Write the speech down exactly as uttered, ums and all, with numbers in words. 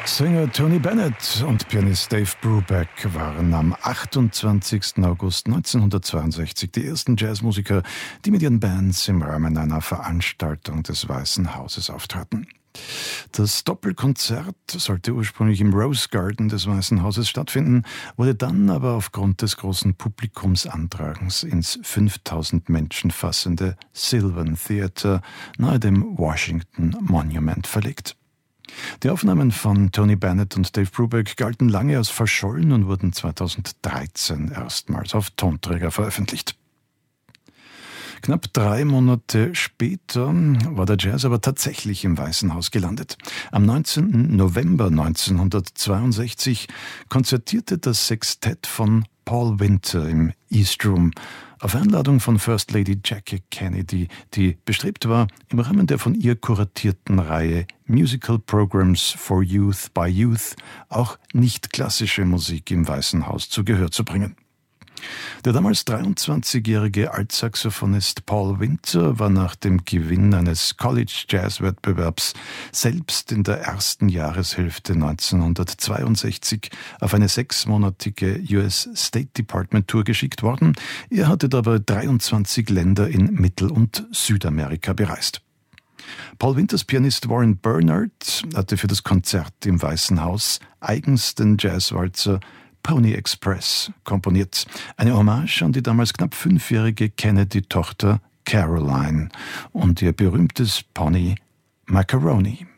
Sänger Tony Bennett und Pianist Dave Brubeck waren am achtundzwanzigsten August neunzehnhundertzweiundsechzig die ersten Jazzmusiker, die mit ihren Bands im Rahmen einer Veranstaltung des Weißen Hauses auftraten. Das Doppelkonzert sollte ursprünglich im Rose Garden des Weißen Hauses stattfinden, wurde dann aber aufgrund des großen Publikumsantragens ins fünftausend Menschen fassende Sylvan Theater nahe dem Washington Monument verlegt. Die Aufnahmen von Tony Bennett und Dave Brubeck galten lange als verschollen und wurden zweitausenddreizehn erstmals auf Tonträger veröffentlicht. Knapp drei Monate später war der Jazz aber tatsächlich im Weißen Haus gelandet. Am neunzehnten November neunzehnhundertzweiundsechzig konzertierte das Sextett von Paul Winter im East Room auf Einladung von First Lady Jackie Kennedy, die bestrebt war, im Rahmen der von ihr kuratierten Reihe Musical Programs for Youth by Youth auch nicht klassische Musik im Weißen Haus zu Gehör zu bringen. Der damals dreiundzwanzigjährige Altsaxophonist Paul Winter war nach dem Gewinn eines College-Jazz-Wettbewerbs selbst in der ersten Jahreshälfte neunzehnhundertzweiundsechzig auf eine sechsmonatige U S State Department Tour geschickt worden. Er hatte dabei dreiundzwanzig Länder in Mittel- und Südamerika bereist. Paul Winters Pianist Warren Bernard hatte für das Konzert im Weißen Haus eigens den Jazzwalzer Pony Express komponiert. Eine Hommage an die damals knapp fünfjährige Kennedy-Tochter Caroline und ihr berühmtes Pony Macaroni.